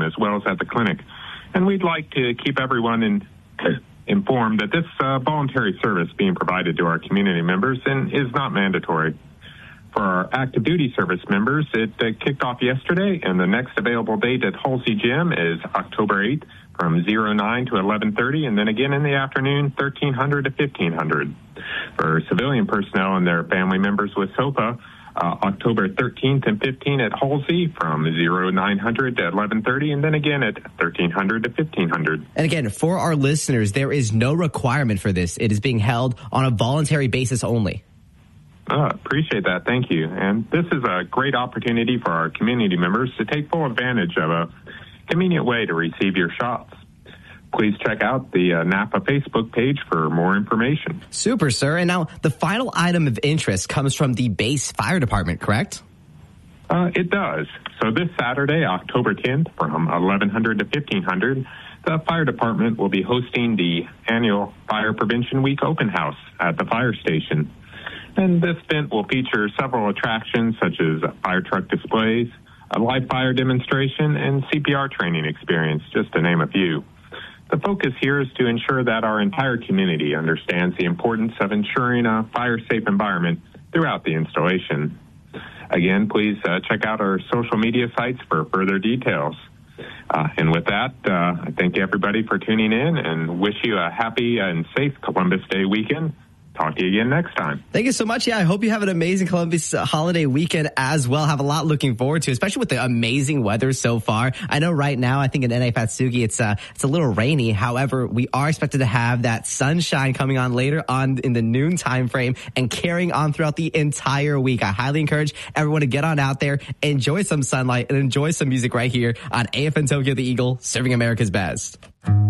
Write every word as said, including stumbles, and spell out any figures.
home as well as at the clinic. And we'd like to keep everyone in, informed that this uh, voluntary service being provided to our community members and is not mandatory. For our active duty service members, it uh, kicked off yesterday, and the next available date at Halsey Gym is October eighth from nine to eleven thirty, and then again in the afternoon, thirteen hundred to fifteen hundred. For civilian personnel and their family members with SOPA, uh, October thirteenth and fifteenth at Halsey from nine hundred to eleven thirty, and then again at thirteen hundred to fifteen hundred. And again, for our listeners, there is no requirement for this. It is being held on a voluntary basis only. Uh, appreciate that. Thank you. And this is a great opportunity for our community members to take full advantage of a convenient way to receive your shots. Please check out the uh, Napa Facebook page for more information. Super, sir. And now the final item of interest comes from the base fire department, correct? Uh, it does. So this Saturday, October tenth, from eleven hundred to fifteen hundred, the fire department will be hosting the annual Fire Prevention Week open house at the fire station. And this event will feature several attractions such as fire truck displays, a live fire demonstration, and C P R training experience, just to name a few. The focus here is to ensure that our entire community understands the importance of ensuring a fire-safe environment throughout the installation. Again, please uh, check out our social media sites for further details. Uh, and with that, uh, I thank everybody for tuning in and wish you a happy and safe Columbus Day weekend. Talk to you again next time. Thank you so much. Yeah, I hope you have an amazing Columbus uh, holiday weekend as well. Have a lot looking forward to, especially with the amazing weather so far. I know right now, I think in N A Fatsugi, it's uh, it's a little rainy. However, we are expected to have that sunshine coming on later on in the noon time frame and carrying on throughout the entire week. I highly encourage everyone to get on out there, enjoy some sunlight, and enjoy some music right here on A F N Tokyo the Eagle, serving America's best.